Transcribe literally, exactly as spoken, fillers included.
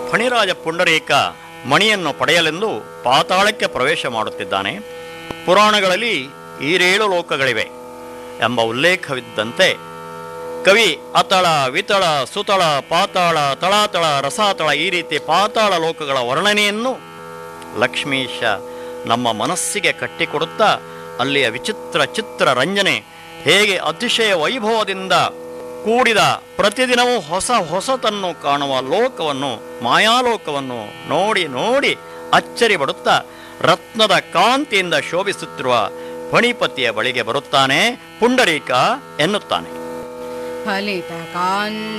ಫಣಿರಾಜ ಪುಂಡರೀಕ ಮಣಿಯನ್ನು ಪಡೆಯಲೆಂದು ಪಾತಾಳಕ್ಕೆ ಪ್ರವೇಶ ಮಾಡುತ್ತಿದ್ದಾನೆ. ಪುರಾಣಗಳಲ್ಲಿ ಈರೇಳು ಲೋಕಗಳಿವೆ ಎಂಬ ಉಲ್ಲೇಖವಿದ್ದಂತೆ ಕವಿ ಅತಳ, ವಿತಳ, ಸುತಳ, ಪಾತಾಳ, ತಳಾತಳ, ರಸಾತಳ ಈ ರೀತಿ ಪಾತಾಳ ಲೋಕಗಳ ವರ್ಣನೆಯನ್ನು ಲಕ್ಷ್ಮೀಶ ನಮ್ಮ ಮನಸ್ಸಿಗೆ ಕಟ್ಟಿಕೊಡುತ್ತಾ ಅಲ್ಲಿಯ ವಿಚಿತ್ರ ಚಿತ್ರ ರಂಜನೆ ಹೇಗೆ ಅತಿಶಯ ವೈಭವದಿಂದ ಕೂಡಿದ ಪ್ರತಿದಿನವೂ ಹೊಸ ಹೊಸತನ್ನು ಕಾಣುವ ಲೋಕವನ್ನು, ಮಾಯಾಲೋಕವನ್ನು ನೋಡಿ ನೋಡಿ ಅಚ್ಚರಿ ಪಡುತ್ತಾ ರತ್ನದ ಕಾಂತಿಯಿಂದ ಶೋಭಿಸುತ್ತಿರುವ ಫಣಿಪತಿಯ ಬಳಿಗೆ ಬರುತ್ತಾನೆ. ಪುಂಡರೀಕ ಎನ್ನುತ್ತಾನೆ, ಫಲಿತ ಕಾಂತಿ